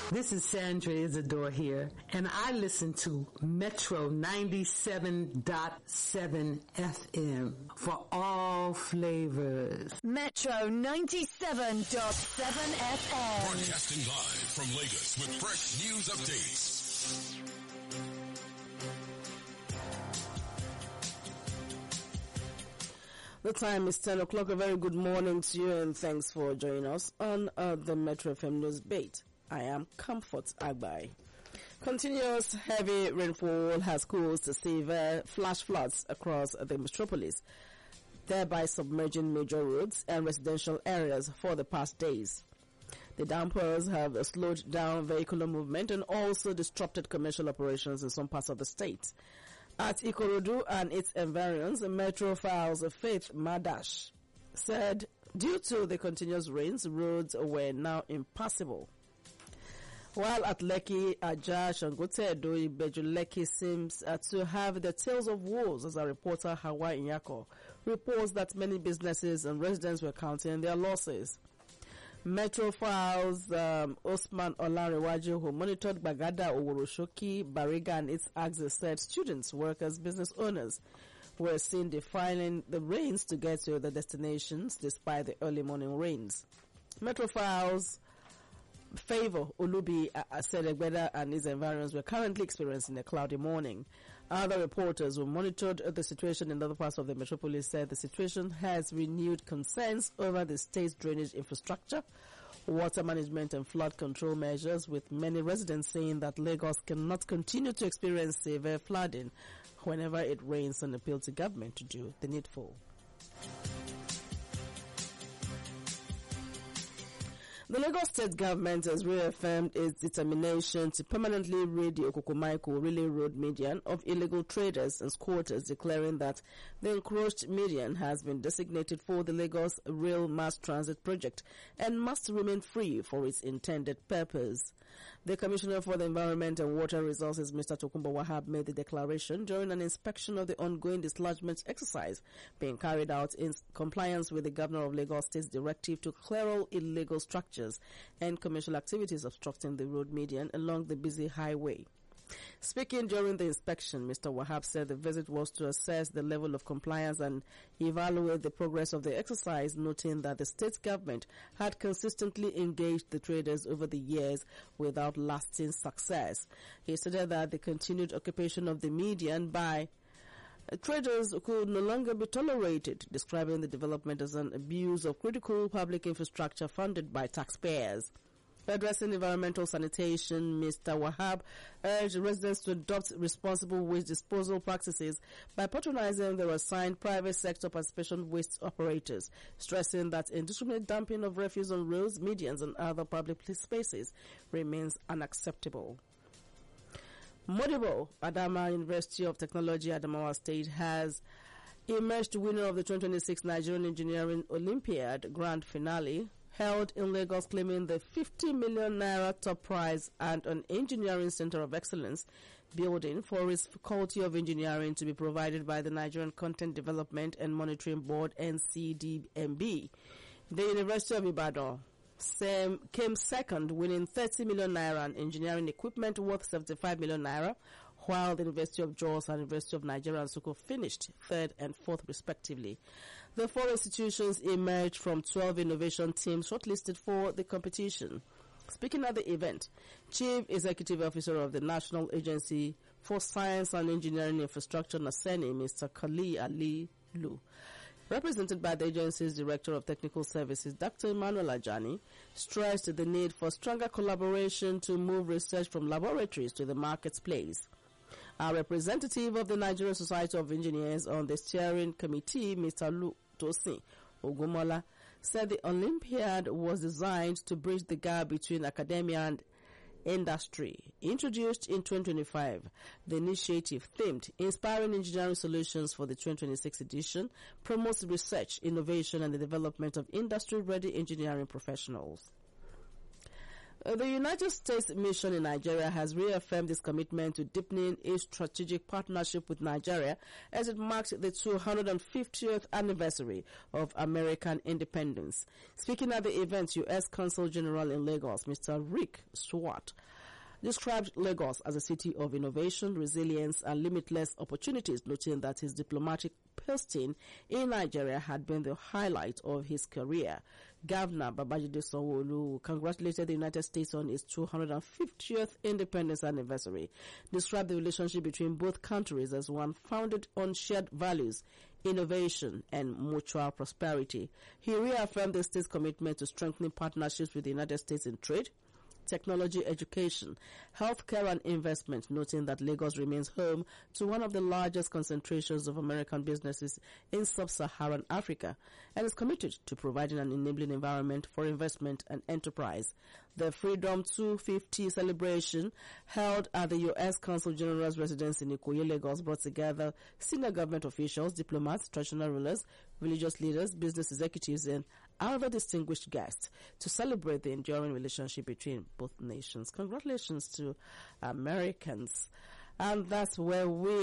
This is Sandra Isidore here, and I listen to Metro 97.7 FM for all flavors. Metro 97.7 FM. Broadcasting live from Lagos with fresh news updates. The time is 10 o'clock. A very good morning to you and thanks for joining us on the Metro FM News Beat. I am Comfort Agbai. Continuous heavy rainfall has caused severe flash floods across the metropolis, thereby submerging major roads and residential areas for the past days. The downpours have slowed down vehicular movement and also disrupted commercial operations in some parts of the state. At Ikorodu and its environs, Metro Files Faith Madash said due to the continuous rains, roads were now impassable. While at Lekki, Ajah, Shangote, Edo, Ibeju, Lekki seems to have the tales of woes, as our reporter Hawa Inyako reports that many businesses and residents were counting their losses. Metro Files Osman Olarewaju, who monitored Bagada, Oworoshoki, Bariga and its axis, said students, workers, business owners were seen defying the rains to get to their destinations despite the early morning rains. Metro Files Favor Olubi said Egbeda and his environs were currently experiencing a cloudy morning. Other reporters who monitored the situation in other parts of the metropolis said the situation has renewed concerns over the state's drainage infrastructure, water management and flood control measures, with many residents saying that Lagos cannot continue to experience severe flooding whenever it rains, and appeal to government to do the needful. The Lagos State government has reaffirmed its determination to permanently rid the Okukumaiko Relay Road median of illegal traders and squatters, declaring that the encroached median has been designated for the Lagos Rail Mass Transit Project and must remain free for its intended purpose. The Commissioner for the Environment and Water Resources, Mr. Tokunbo Wahab, made the declaration during an inspection of the ongoing dislodgement exercise being carried out in compliance with the Governor of Lagos State's directive to clear all illegal structures and commercial activities obstructing the road median along the busy highway. Speaking during the inspection, Mr. Wahab said the visit was to assess the level of compliance and evaluate the progress of the exercise, noting that the state government had consistently engaged the traders over the years without lasting success. He stated that the continued occupation of the median by traders could no longer be tolerated, describing the development as an abuse of critical public infrastructure funded by taxpayers. Addressing environmental sanitation, Mr. Wahab urged residents to adopt responsible waste disposal practices by patronizing the assigned private sector participation waste operators, stressing that indiscriminate dumping of refuse on roads, medians and other public spaces remains unacceptable. Modibo Adama University of Technology, Adamawa State, has emerged winner of the 2026 Nigerian Engineering Olympiad Grand Finale, held in Lagos, claiming the 50 million naira top prize and an Engineering Center of Excellence building for its Faculty of Engineering to be provided by the Nigerian Content Development and Monitoring Board, NCDMB. The University of Ibadan came second, winning 30 million naira and engineering equipment worth 75 million naira, while the University of Jos and University of Nigeria and Soko finished third and fourth respectively. The four institutions emerged from 12 innovation teams shortlisted for the competition. Speaking at the event, Chief Executive Officer of the National Agency for Science and Engineering Infrastructure, NASENI, Mr. Kali Ali Lu, represented by the agency's Director of Technical Services, Dr. Emmanuel Ajani, stressed the need for stronger collaboration to move research from laboratories to the marketplace. Our representative of the Nigerian Society of Engineers on the steering committee, Mr. Lu Tosin Ogumola, said the Olympiad was designed to bridge the gap between academia and industry. Introduced in 2025, the initiative, themed Inspiring Engineering Solutions for the 2026 edition, promotes research, innovation and the development of industry-ready engineering professionals. The United States mission in Nigeria has reaffirmed its commitment to deepening its strategic partnership with Nigeria as it marks the 250th anniversary of American independence. Speaking at the event, U.S. Consul General in Lagos, Mr. Rick Swart, described Lagos as a city of innovation, resilience, and limitless opportunities, noting that his diplomatic posting in Nigeria had been the highlight of his career. Governor Babajide Sanwo-Olu congratulated the United States on its 250th independence anniversary, described the relationship between both countries as one founded on shared values, innovation, and mutual prosperity. He reaffirmed the state's commitment to strengthening partnerships with the United States in trade, technology, education, healthcare, and investment, noting that Lagos remains home to one of the largest concentrations of American businesses in sub-Saharan Africa and is committed to providing an enabling environment for investment and enterprise. The Freedom 250 celebration held at the U.S. Consul General's residence in Ikoyi, Lagos, brought together senior government officials, diplomats, traditional rulers, religious leaders, business executives, and other distinguished guests to celebrate the enduring relationship between both nations. Congratulations to Americans. And that's where we